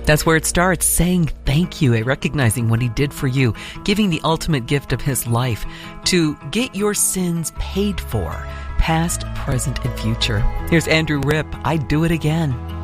That's where it starts, saying thank you, recognizing what he did for you, giving the ultimate gift of his life to get your sins paid for, past, present, and future. Here's Andrew Ripp, I'd Do It Again.